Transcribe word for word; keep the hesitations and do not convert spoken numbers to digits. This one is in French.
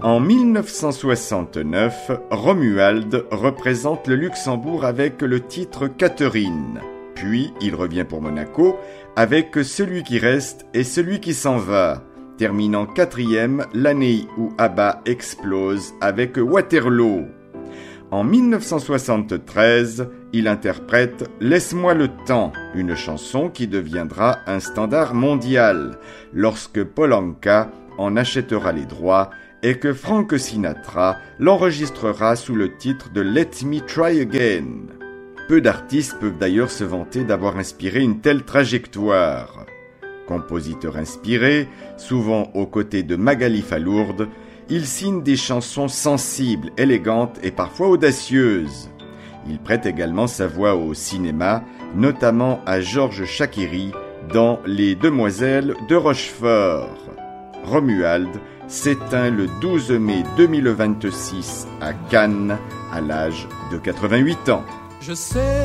En mille neuf cent soixante-neuf, Romuald représente le Luxembourg avec le titre Catherine. Puis, il revient pour Monaco avec Celui qui reste et celui qui s'en va, terminant quatrième l'année où ABBA explose avec Waterloo. En mille neuf cent soixante-treize, il interprète Laisse-moi le temps, une chanson qui deviendra un standard mondial lorsque Paul Anka en achètera les droits et que Frank Sinatra l'enregistrera sous le titre de Let Me Try Again. Peu d'artistes peuvent d'ailleurs se vanter d'avoir inspiré une telle trajectoire. Compositeur inspiré, souvent aux côtés de Magali Falourde, il signe des chansons sensibles, élégantes et parfois audacieuses. Il prête également sa voix au cinéma, notamment à Georges Chakiry dans Les Demoiselles de Rochefort. Romuald s'éteint le douze mai deux mille vingt-six à Cannes, à l'âge de quatre-vingt-huit ans. Je sais